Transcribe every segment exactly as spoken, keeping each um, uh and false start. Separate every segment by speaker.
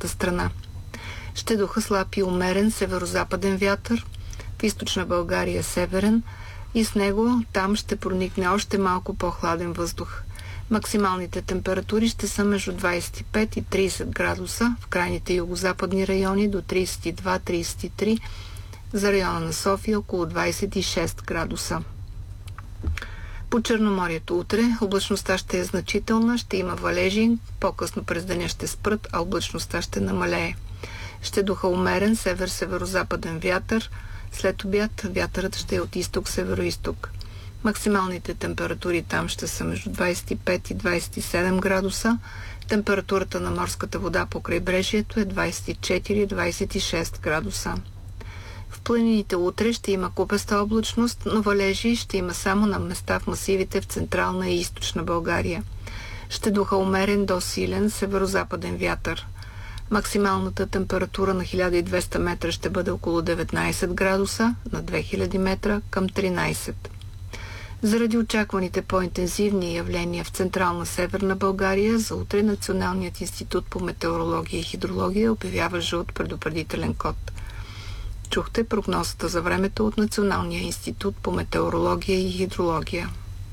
Speaker 1: цялата страна. Ще духа слаб и умерен северо-западен вятър, в източна България северен и с него там ще проникне още малко по-хладен въздух. Максималните температури ще са между двадесет и пет и тридесет градуса, в крайните югозападни райони до тридесет и два до тридесет и три, за района на София около двадесет и шест градуса. По Черноморието утре облачността ще е значителна, ще има валежи, по-късно през деня ще спрат, а облачността ще намалее. Ще духа умерен север-северозападен вятър, след обяд вятърът ще е от изток-североизток. Максималните температури там ще са между двадесет и пет и двадесет и седем градуса, температурата на морската вода по крайбрежието е двадесет и четири до двадесет и шест градуса. В планините утре ще има купеста облачност, но валежи ще има само на места в масивите в централна и източна България. Ще духа умерен до силен северозападен вятър. Максималната температура на хиляда и двеста метра ще бъде около деветнадесет градуса, на две хиляди метра към тринадесет. Заради очакваните по-интензивни явления в централна северна България, за утре Националният институт по метеорология и хидрология обявява жълт предупредителен код. Чухте прогнозата за времето от Националния институт по метеорология и хидрология.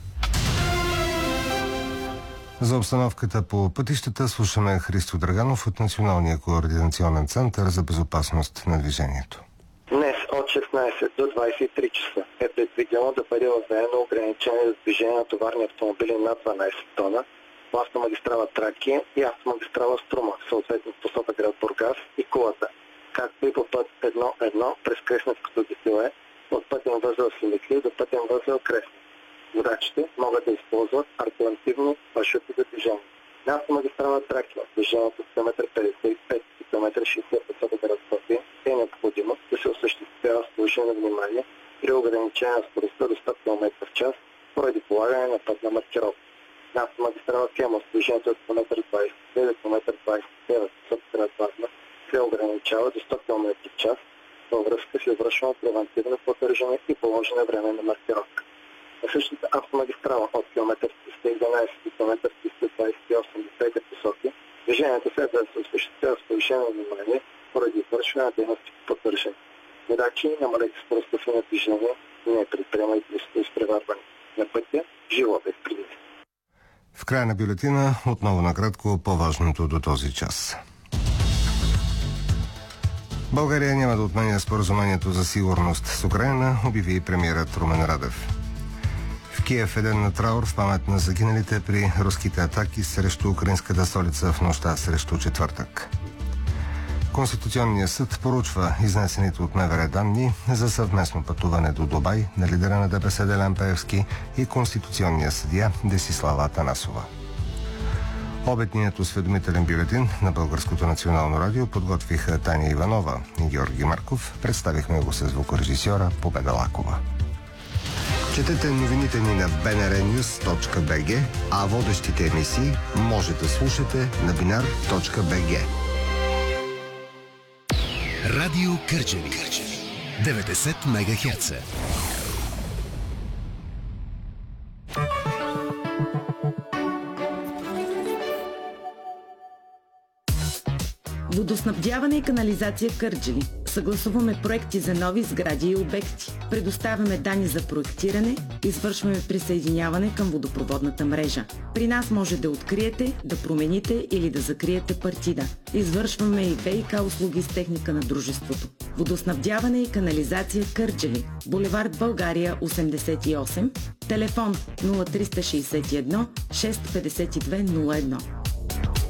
Speaker 2: За обстановката по пътищата слушаме Христо Драганов от Националния координационен център за безопасност на движението.
Speaker 3: Днес от шестнадесет до двадесет и три часа е предвидено да бъде въведено ограничение за движение на товарни автомобили над дванадесет тона по автомагистрала Тракия и автомагистрала Струма, съответно в посока град Бургас и Кулата, както и по път едно едно през Кресненското дефиле от пътен възел Симитли до пътен възел Кресна. Водачите могат да използват альтернативни маршрути за движение. На автомагистрала Тракия движението с километър петдесет и пет и километър шестдесет посока град София е необходимо да се осъществява с повишено внимание при ограничение на скоростта до сто километра в час поради полагане на пътна маркировка. На автомагистрала Хемус движението от километър двадесет и две до километър двадесет и девет посока град Варна се ограничава до сто километра в час във връзка с извършено превентивно поддържане и положена временна маркировка. На същата автомагистрала от километър триста и единадесет до километър триста двадесет и осем до двете посоки движението следва да се осъществява с повишено внимание поради извършване на дейности по поддържане. Водачи, намалете скоростта си на движение и не предприемайте изпреварване на пътя, живо без предвид.
Speaker 2: В края на бюлетина отново накратко по-важното до този час. България няма да отменя споразумението за сигурност с Украйна, обяви премиерът Румен Радев. В Киев е ден на траур в памет на загиналите при руските атаки срещу украинската столица в нощта срещу четвъртък. Конституционният съд поручва изнесените от МВР данни за съвместно пътуване до Дубай на лидера на ДПС Делян Пеевски и конституционния съдия Десислава Атанасова. Обедният осведомителен бюлетин на Българското национално радио подготвиха Таня Иванова и Георги Марков. Представихме го с звукорежисьора Победа Лакова. Четете новините ни на би ен ар нюз точка би джи, а водещите емисии може да слушате на бинар точка би джи.
Speaker 4: Радио Кърджали деветдесет мегахерца.
Speaker 5: Водоснабдяване и канализация Кърджали. Съгласуваме проекти за нови сгради и обекти. Предоставяме данни за проектиране, извършваме присъединяване към водопроводната мрежа. При нас може да откриете, да промените или да закриете партида. Извършваме и ВиК услуги с техника на дружеството. Водоснабдяване и канализация Кърджали. Булевард България осемдесет и осем. Телефон нула три шест едно шест пет две нула едно.